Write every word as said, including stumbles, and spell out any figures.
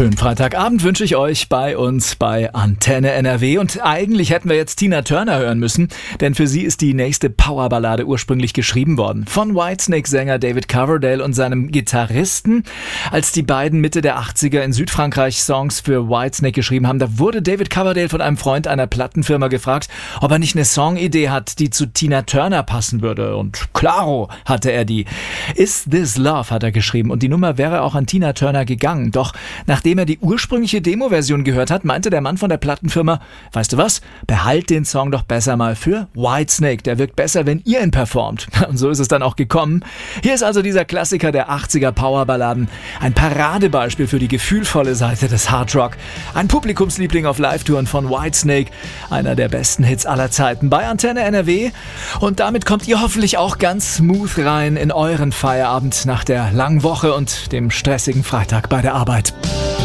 Schönen Freitagabend wünsche ich euch bei uns bei Antenne N R W. Und eigentlich hätten wir jetzt Tina Turner hören müssen, denn für sie ist die nächste Powerballade ursprünglich geschrieben worden. Von Whitesnake-Sänger David Coverdale und seinem Gitarristen. Als die beiden Mitte der achtziger in Südfrankreich Songs für Whitesnake geschrieben haben, da wurde David Coverdale von einem Freund einer Plattenfirma gefragt, ob er nicht eine Songidee hat, die zu Tina Turner passen würde. Und klaro hatte er die. Is This Love hat er geschrieben und die Nummer wäre auch an Tina Turner gegangen. Doch nachdem er die ursprüngliche Demo-Version gehört hat, meinte der Mann von der Plattenfirma, weißt du was, behalt den Song doch besser mal für Whitesnake. Der wirkt besser, wenn ihr ihn performt. Und so ist es dann auch gekommen. Hier ist also dieser Klassiker der achtziger Powerballaden. Ein Paradebeispiel für die gefühlvolle Seite des Hardrock. Ein Publikumsliebling auf Live-Touren von Whitesnake. Einer der besten Hits aller Zeiten bei Antenne N R W. Und damit kommt ihr hoffentlich auch ganz smooth rein in euren Feierabend nach der langen Woche und dem stressigen Freitag bei der Arbeit.